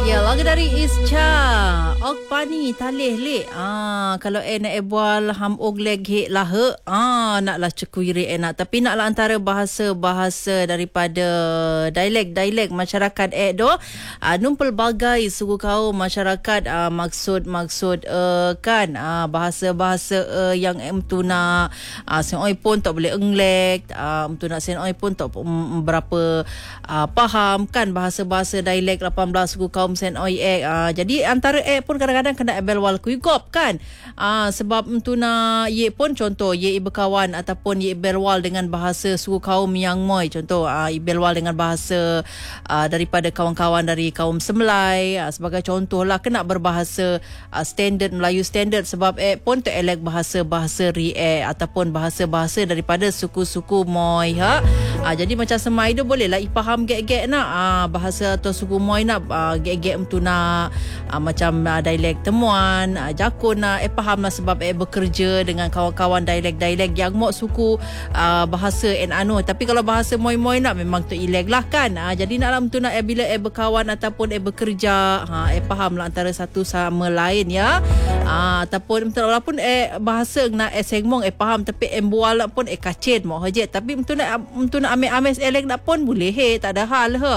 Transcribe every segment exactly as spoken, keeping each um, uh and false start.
Ya, lagu dari Ischa. Ok pani talih le. Ah, kalau eh nak ebual ham og leg he lah he. Ah, naklah cekuiri enak. Tapi naklah antara bahasa-bahasa daripada dialek-dialek masyarakat eh do. Ah, nun pelbagai suku kaum masyarakat ah, maksud-maksud uh, kan ah, bahasa-bahasa uh, yang em tu nak ah, sen oi pun tak boleh englek. Ah, em tu nak sen oi pun tak um, berapa ah, faham kan bahasa-bahasa dialek lapan belas suku kaum sen oi ek. Uh, jadi antara ek pun kadang-kadang kena abel wal kuigop kan. Uh, sebab tu na ye pun contoh ye berkawan ataupun ye berwal dengan bahasa suku kaum yang moi. Contoh uh, berwal dengan bahasa uh, daripada kawan-kawan dari kaum Semlai. Uh, sebagai contoh lah kena berbahasa uh, standard Melayu standard sebab ek pun terelek bahasa-bahasa ri ek ataupun bahasa-bahasa daripada suku-suku moi ha. Uh, jadi macam semai tu boleh lah ipaham gek-gek nak uh, bahasa atau suku moi nak uh, gek-gek tu nak uh, macam uh, dialek temuan uh, jakun nak uh, eh faham lah sebab eh bekerja dengan kawan-kawan dialek-dialek yang mok suku uh, bahasa en anu. Tapi kalau bahasa moi-moi nak memang tu ileg lah kan. Uh, jadi nak dalam tu nak eh bila eh berkawan ataupun eh bekerja ha, eh faham lah antara satu sama lain ya. Uh, ataupun walaupun eh bahasa nak eh sengmong eh faham tapi eh bual pun eh kacin mok hajet. Tapi tu nak tu nak ambil-ambil elek nak pun boleh he tak ada hal he.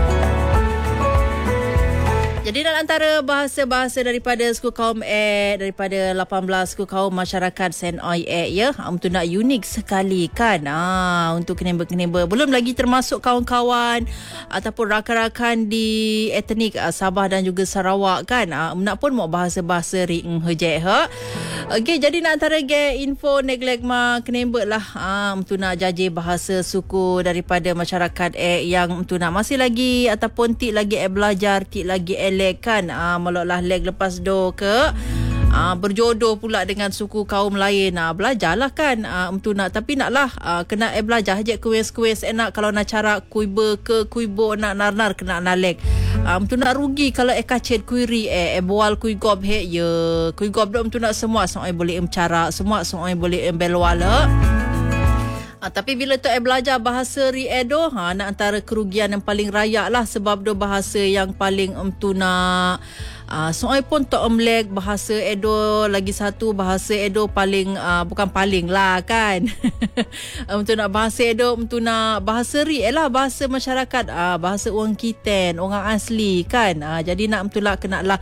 Jadi dalam antara bahasa-bahasa daripada suku kaum E, daripada lapan belas suku kaum masyarakat Sen Oi E ya, untuk nak unik sekali kan. Ah, untuk keneba-keneba. Belum lagi termasuk kawan-kawan ataupun rakan-rakan di etnik uh, Sabah dan juga Sarawak kan. Ah, nak pun mau bahasa-bahasa ring hejek ha. Okey, jadi nak antara ge info neglek ma keneba lah ah, untuk nak jaji bahasa suku daripada masyarakat E yang untuk nak masih lagi ataupun tik lagi e belajar, tik lagi e leg kan ah, meloklah leg lepas do ke ah, berjodoh pula dengan suku kaum lain ah, belajarlah kan ah, untuk nak tapi naklah ah, kena eh belajar je kuis-kuis enak kalau nak cara kuibe ke kuibo nak nar-nar kena naleg ah, untuk nak rugi kalau eh kacet kuiri eh, eh bual kuigob he ye kuigob do untuk nak semua semua boleh em cara semua semua boleh em belwala. Ha, tapi bila tu eh belajar bahasa ri edo ha, nak antara kerugian yang paling raya lah sebab do bahasa yang paling em tu nak Uh, soal pun tak omlek bahasa Edo lagi satu bahasa Edo paling uh, bukan paling lah kan. Untuk nak bahasa Edo untuk nak bahasa ri lah bahasa masyarakat uh, bahasa orang Kiten orang asli kan. Uh, jadi nak betul lah kena lah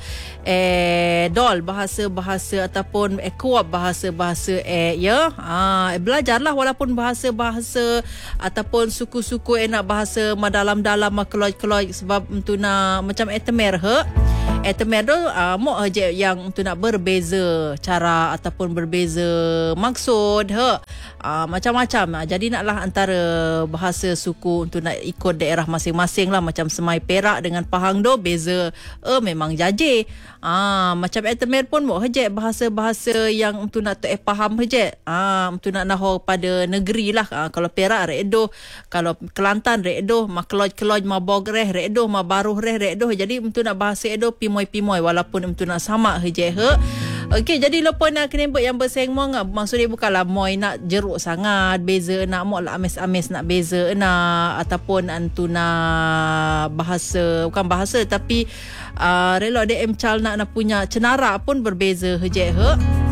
eh dol bahasa-bahasa ataupun eh kuat bahasa-bahasa eh ya. Uh, eh, belajarlah walaupun bahasa-bahasa ataupun suku-suku enak bahasa madalam-dalam keluar-keluar sebab untuk nak macam etemer he. Etemer tu uh, mau aja yang untuk nak berbeza cara ataupun berbeza maksud he. Uh, macam-macam. Uh, jadi naklah antara bahasa suku untuk nak ikut daerah masing-masing lah macam Semai Perak dengan Pahang do beza eh memang jaje. Ah uh, macam Etemer pun mau aja bahasa-bahasa yang untuk nak tak faham aja. Ah uh, untuk nak nahu pada negeri lah. Uh, kalau Perak redo, kalau Kelantan redo, makeloj-keloj mabog reh redo, mabaruh reh redo. Jadi untuk nak bahasa Edo pimoy-pimoy walaupun untuk nak sama je he. Okey, jadi lupa nak kena buat yang bersengmong maksudnya bukanlah moy nak jeruk sangat beza nak mok lah amis-amis nak beza nak ataupun antu nak bahasa bukan bahasa tapi uh, rela dia emcal nak nak punya cenara pun berbeza je he.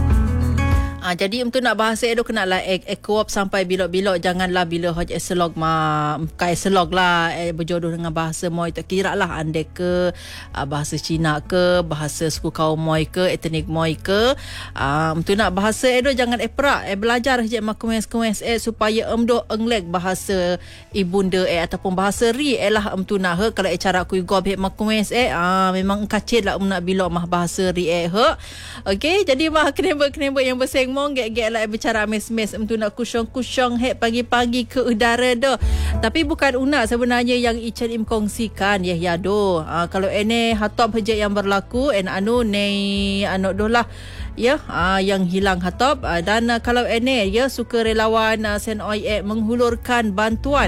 Ah, jadi untuk nak bahasa Edo kena lah ek, ek kuap sampai bilok-bilok janganlah bila hoj eselog ma kai eselog lah eh, berjodoh dengan bahasa moi tak kira lah ande ke ah, bahasa Cina ke bahasa suku kaum moi ke etnik moi ke ah, untuk nak bahasa Edo jangan eh perak eh belajar je makues-kues eh supaya emdo englek bahasa ibunda eh ataupun bahasa ri eh lah untuk nak he kalau eh cara kui gob he makues eh ah, memang kacit lah um nak bilok mah bahasa ri eh he. Okey, jadi mah keneba-keneba yang berseng mong gek-gek lah bicara mes-mes untuk nak kusyong-kusyong hek pagi-pagi ke udara doh. Tapi bukan una sebenarnya yang Ican Im kongsikan ya ya doh. Uh, kalau ene hatop haja yang berlaku en anu ne anu doh lah ya uh, yang hilang hatop uh, dan uh, kalau ene ya sukarelawan uh, Sen Oi E menghulurkan bantuan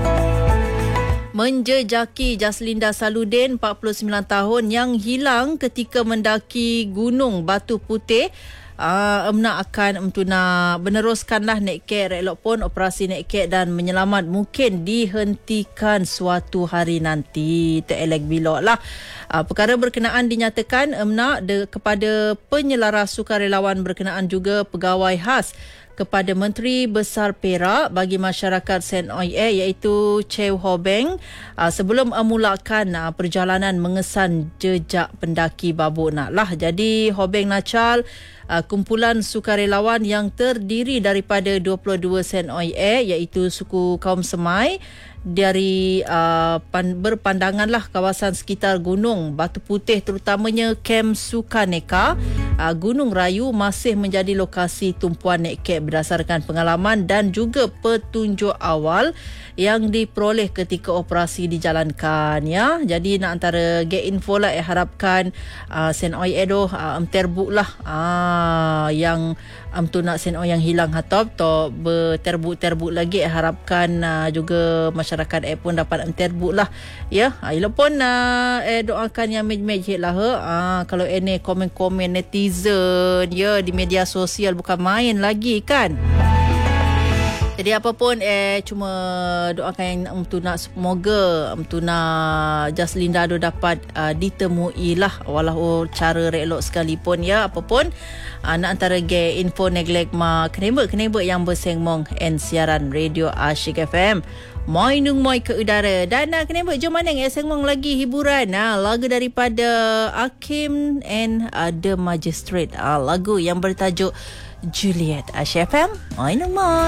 menjejaki Jaslinda Saludin empat puluh sembilan tahun yang hilang ketika mendaki Gunung Batu Putih uh, emna akan emtuna meneruskanlah naik kek elok pun operasi naik kek dan menyelamat mungkin dihentikan suatu hari nanti. Terelek bilok lah. Uh, perkara berkenaan dinyatakan emna de, kepada penyelaras sukarelawan berkenaan juga pegawai khas kepada Menteri Besar Perak bagi masyarakat Saint Oi E iaitu Chew Ho Beng uh, sebelum memulakan uh, perjalanan mengesan jejak pendaki Babuk Nak lah. Jadi Ho Beng Nacal uh, kumpulan sukarelawan yang terdiri daripada dua puluh dua Saint Oi E iaitu suku kaum Semai dari uh, pan, berpandanganlah kawasan sekitar Gunung Batu Putih terutamanya Kem Sukaneka, uh, Gunung Rayu masih menjadi lokasi tumpuan naik kek berdasarkan pengalaman dan juga petunjuk awal yang diperoleh ketika operasi dijalankan ya. Jadi nak antara get info lah, eh, harapkan uh, Saint Oi E doh uh, terbuk lah uh, yang um, tu nak Saint Oi yang hilang hatop to berterbuk-terbuk lagi, eh, harapkan uh, juga masyarakat eh pun dapat terbuk lah ya. Uh, Ila pun uh, eh doakan yang mej-mej lah he. Uh, kalau ini komen-komen netizen ya di media sosial bukan main lagi kan. Jadi apapun eh cuma doakan yang untuk nak semoga untuk nak Jaslinda tu dapat uh, ditemui lah walau cara relok sekalipun ya. Apapun uh, nak antara ge info neglek ma keneba-keneba yang bersengmong en siaran radio Asyik F M. Moi nung moi ke udara. Dan uh, kenapa jom mana yang sengmong lagi hiburan. Uh, lagu daripada Hakim and uh, The Magistrate. Uh, lagu yang bertajuk Juliet. Asyik F M. Moi nung moi.